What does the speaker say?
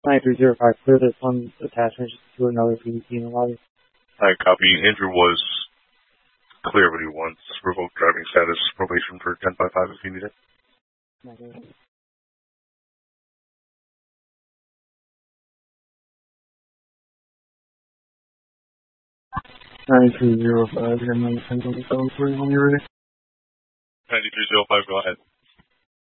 9305, clear this one attachment to another PVC in the lobby. Alright, copy. Andrew was clear what he wants. Revoke driving status, probation for 1055 if you need it. Okay. 9305, you're going to send them when you're ready. 9305, go ahead.